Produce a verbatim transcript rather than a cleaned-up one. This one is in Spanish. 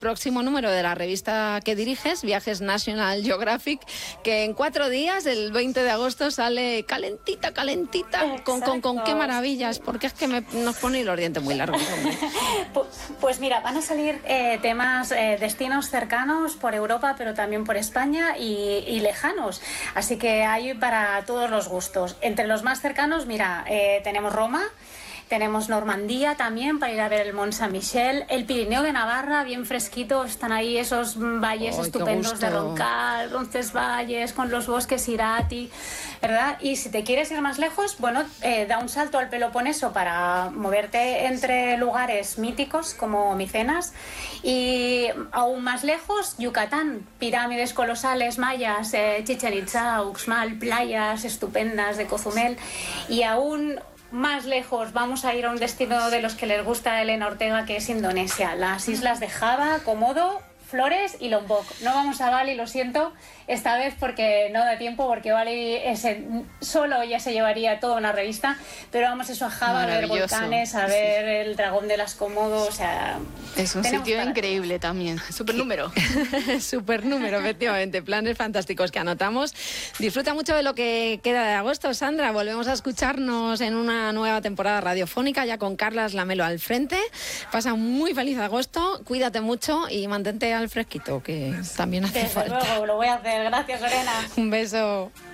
próximo número de la revista que diriges, Viajes National Geographic, que en cuatro días, el veinte de agosto, sale calentita, calentita, con, con, con qué maravillas, porque es que me, nos pone los dientes muy largos. Pues mira, van a salir eh, temas, eh, destinos cercanos por Europa, pero también por España y, y lejanos, así que hay para todos los gustos. Entre los más cercanos, mira, eh, tenemos Roma. Tenemos Normandía también para ir a ver el Mont Saint-Michel, el Pirineo de Navarra, bien fresquito, están ahí esos valles ¡Ay, estupendos de Roncal, Roncesvalles, con los bosques Irati, ¿verdad? Y si te quieres ir más lejos, bueno, eh, da un salto al Peloponeso para moverte entre lugares míticos como Micenas, y aún más lejos, Yucatán, pirámides colosales mayas, eh, Chichén Itzá, Uxmal, playas estupendas de Cozumel, y aún más lejos vamos a ir a un destino de los que les gusta a Elena Ortega, que es Indonesia, las islas de Java, Komodo, Flores y Lombok. No vamos a Bali, lo siento, esta vez porque no da tiempo, porque Bali ese, solo ya se llevaría toda una revista, pero vamos eso a Java, a ver volcanes, a ver el dragón de las Komodo, o sea... Es un sitio increíble también, super número. Super número, efectivamente, planes fantásticos que anotamos. Disfruta mucho de lo que queda de agosto, Sandra, volvemos a escucharnos en una nueva temporada radiofónica, ya con Carlas Lamelo al frente. Pasa un muy feliz agosto, cuídate mucho y mantente al fresquito, que también hace Desde falta. luego, lo voy a hacer. Gracias, Lorena. Un beso.